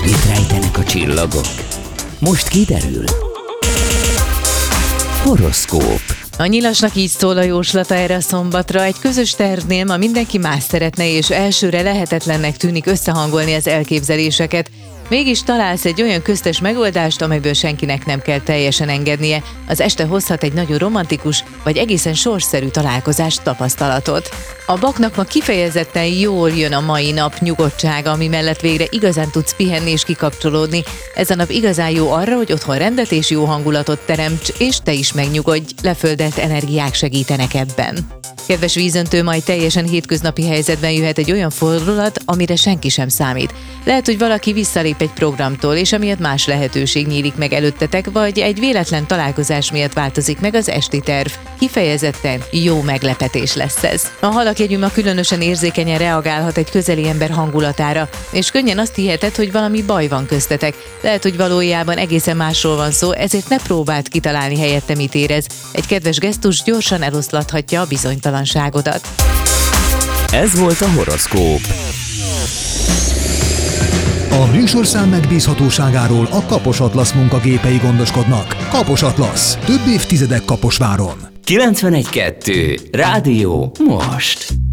Mit rejtenek a csillagok? Most kiderül. Horoszkóp. A Nyilasnak így szól a jóslata erre a szombatra. Egy közös tervnél ma mindenki más szeretne, és elsőre lehetetlennek tűnik összehangolni az elképzeléseket. Mégis találsz egy olyan köztes megoldást, amelyből senkinek nem kell teljesen engednie. Az este hozhat egy nagyon romantikus, vagy egészen sorsszerű találkozás tapasztalatot. A Baknak ma kifejezetten jól jön a mai nap nyugodtsága, ami mellett végre igazán tudsz pihenni és kikapcsolódni. Ez a nap igazán jó arra, hogy otthon rendet és jó hangulatot teremts, és te is megnyugodj, leföldelt energiák segítenek ebben. Kedves vízöntő, majd teljesen hétköznapi helyzetben jöhet egy olyan fordulat, amire senki sem számít. Lehet, hogy valaki visszalép egy programtól, és amiatt más lehetőség nyílik meg előttetek, vagy egy véletlen találkozás miatt változik meg az esti terv. Kifejezetten jó meglepetés lesz ez. A halakjegyű ma különösen érzékenyen reagálhat egy közeli ember hangulatára, és könnyen azt hiheted, hogy valami baj van köztetek. Lehet, hogy valójában egészen másról van szó, ezért ne próbáld kitalálni helyette, mit érez. Egy kedves gesztus gyorsan eloszlathatja a bizonytalanságodat. Ez volt a horoszkóp. A műsorszám megbízhatóságáról a Kapos Atlasz munkagépei gondoskodnak. Kapos Atlasz. Több évtizedek Kaposváron. 91.2. Rádió most.